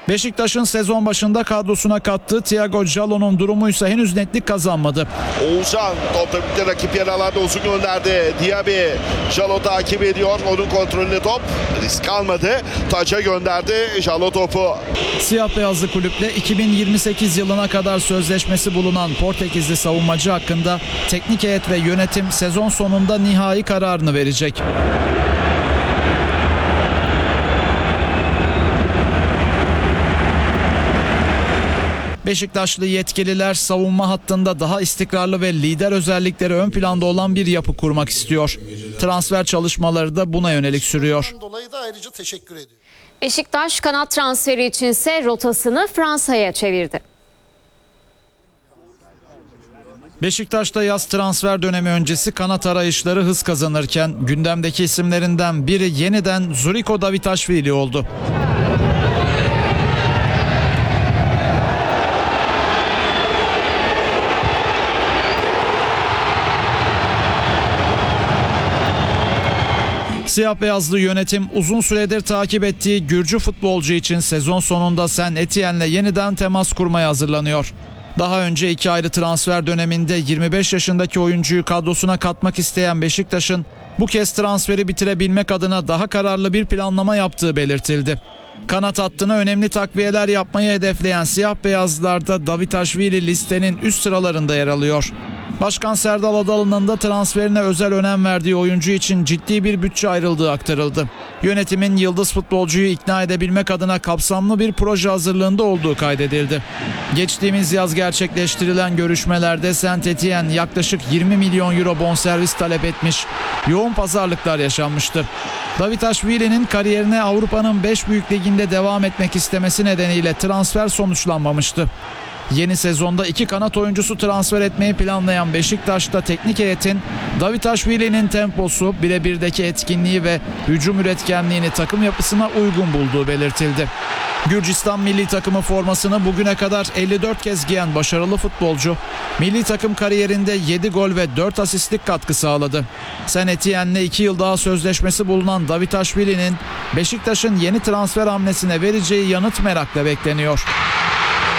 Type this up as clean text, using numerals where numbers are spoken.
Beşiktaş'ın sezon başında kadrosuna kattığı Thiago Jaló'nun durumuysa henüz netlik kazanmadı. Oğuzhan topta bitti, rakip yer alanda uzun gönderdi. Diaby, Jaló takip ediyor. Onun kontrolünde top. Risk almadı. Taç'a gönderdi Jaló topu. Siyah beyazlı kulüple 2028 yılına kadar sözleşmesi bulunan Portekizli savunmacı hakkında teknik heyet ve yönetim sezon sonunda nihai kararını verecek. Beşiktaşlı yetkililer savunma hattında daha istikrarlı ve lider özellikleri ön planda olan bir yapı kurmak istiyor. Transfer çalışmaları da buna yönelik sürüyor. Dolayı da ayrıca teşekkür ediyorum. Beşiktaş kanat transferi içinse rotasını Fransa'ya çevirdi. Beşiktaş'ta yaz transfer dönemi öncesi kanat arayışları hız kazanırken gündemdeki isimlerinden biri yeniden Zuriko Davitashvili oldu. Siyah beyazlı yönetim uzun süredir takip ettiği Gürcü futbolcu için sezon sonunda Saint Etienne'le yeniden temas kurmaya hazırlanıyor. Daha önce iki ayrı transfer döneminde 25 yaşındaki oyuncuyu kadrosuna katmak isteyen Beşiktaş'ın bu kez transferi bitirebilmek adına daha kararlı bir planlama yaptığı belirtildi. Kanat hattına önemli takviyeler yapmayı hedefleyen siyah beyazlılarda Davitashvili listenin üst sıralarında yer alıyor. Başkan Serdal Adalı'nın da transferine özel önem verdiği oyuncu için ciddi bir bütçe ayrıldığı aktarıldı. Yönetimin yıldız futbolcuyu ikna edebilmek adına kapsamlı bir proje hazırlığında olduğu kaydedildi. Geçtiğimiz yaz gerçekleştirilen görüşmelerde Saint Etienne yaklaşık 20 milyon euro bonservis talep etmiş, yoğun pazarlıklar yaşanmıştı. Davitashvili'nin kariyerine Avrupa'nın 5 büyük liginde devam etmek istemesi nedeniyle transfer sonuçlanmamıştı. Yeni sezonda iki kanat oyuncusu transfer etmeyi planlayan Beşiktaş'ta teknik heyetin Davitashvili'nin temposu, birebirdeki etkinliği ve hücum üretkenliğini takım yapısına uygun bulduğu belirtildi. Gürcistan milli takımı formasını bugüne kadar 54 kez giyen başarılı futbolcu, milli takım kariyerinde 7 gol ve 4 asistlik katkı sağladı. Saint Etienne'le 2 yıl daha sözleşmesi bulunan Davitashvili'nin Beşiktaş'ın yeni transfer hamlesine vereceği yanıt merakla bekleniyor.